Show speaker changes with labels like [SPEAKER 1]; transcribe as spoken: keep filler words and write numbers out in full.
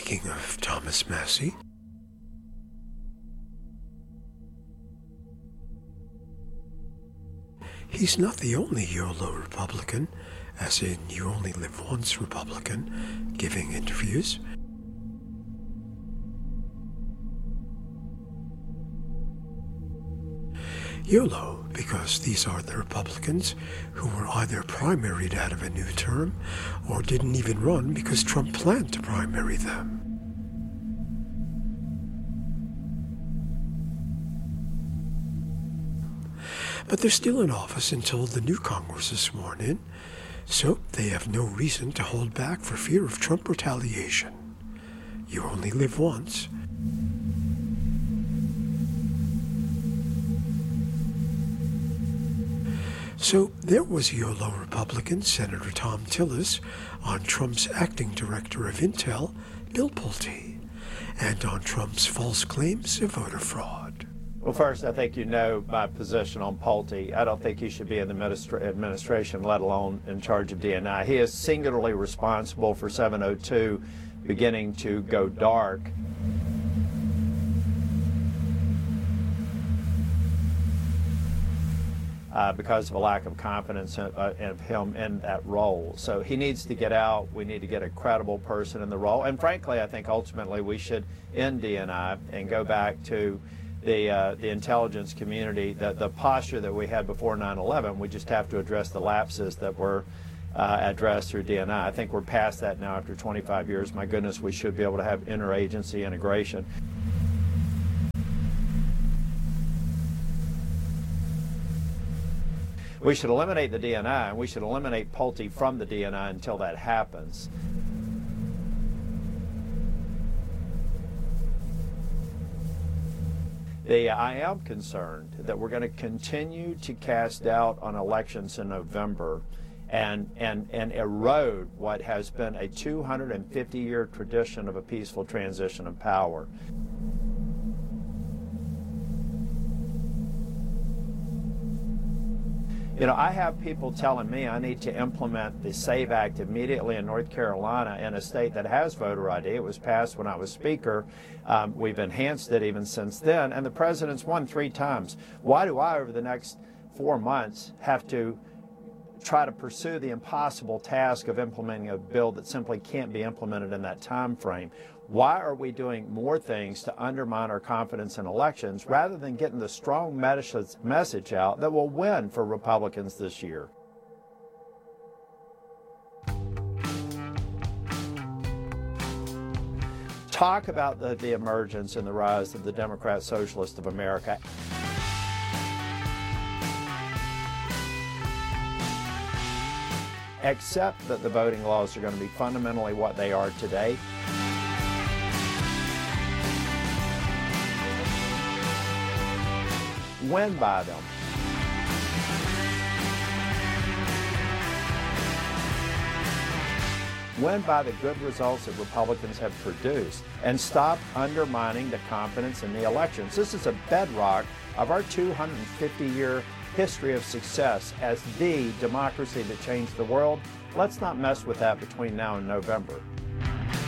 [SPEAKER 1] Speaking of Thomas Massie, he's not the only YOLO Republican, as in you only live once Republican, giving interviews. YOLO, because these are the Republicans who were either primaried out of a new term or didn't even run because Trump planned to primary them. But they're still in office until the new Congress is sworn in, so they have no reason to hold back for fear of Trump retaliation. You only live once. So there was YOLO Republican Senator Thom Tillis on Trump's acting director of Intel, Bill Pulte, and on Trump's false claims of voter fraud.
[SPEAKER 2] Well, first, I think you know my position on Pulte. I don't think he should be in the administra- administration, let alone in charge of D N I. He is singularly responsible for seven oh two beginning to go dark. Uh, because of a lack of confidence in, uh, in him in that role. So he needs to get out. We need to get a credible person in the role. And frankly, I think ultimately we should end D N I and go back to the uh, the intelligence community, the, the posture that we had before nine eleven. We just have to address the lapses that were uh, addressed through D N I. I think we're past that now after twenty-five years. My goodness, we should be able to have interagency integration. We should eliminate the D N I, and we should eliminate Pulte from the D N I until that happens. The, I am concerned that we're going to continue to cast doubt on elections in November and, and, and erode what has been a two hundred fifty year tradition of a peaceful transition of power. You know, I have people telling me I need to implement the SAVE Act immediately in North Carolina, in a state that has voter I D. It was passed when I was Speaker. Um, we've enhanced it even since then, and the president's won three times. Why do I, over the next four months, have to try to pursue the impossible task of implementing a bill that simply can't be implemented in that time frame? Why are we doing more things to undermine our confidence in elections rather than getting the strong message out that will win for Republicans this year? Talk about the, the emergence and the rise of the Democrat Socialist of America. Accept that the voting laws are going to be fundamentally what they are today. Win by them. Win by the good results that Republicans have produced, and stop undermining the confidence in the elections. This is a bedrock of our two hundred fifty year history of success as the democracy that changed the world. Let's not mess with that between now and November.